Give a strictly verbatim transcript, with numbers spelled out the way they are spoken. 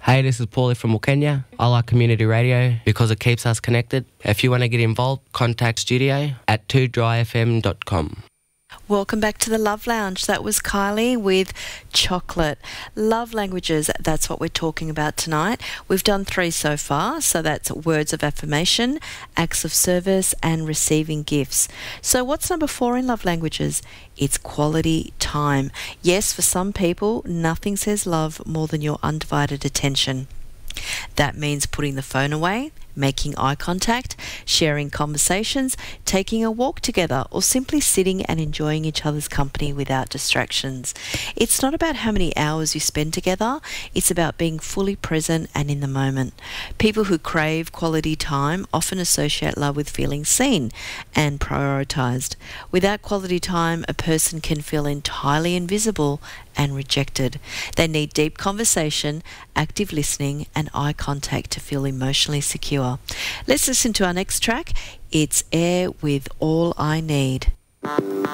Hey, this is Paulie from Wilkenya. I like community radio because it keeps us connected. If you want to get involved, contact studio at two dry f m dot com. Welcome back to the Love Lounge. That was Kylie with Chocolate. Love languages, that's what we're talking about tonight. We've done three so far, so that's words of affirmation, acts of service, and receiving gifts. So what's number four in love languages? It's quality time. Yes, for some people, nothing says love more than your undivided attention. That means putting the phone away, making eye contact, sharing conversations, taking a walk together, or simply sitting and enjoying each other's company without distractions. It's not about how many hours you spend together, it's about being fully present and in the moment. People who crave quality time often associate love with feeling seen and prioritised. Without quality time, a person can feel entirely invisible and rejected. They need deep conversation, active listening, and eye contact to feel emotionally secure. Let's listen to our next track. It's Air with All I Need.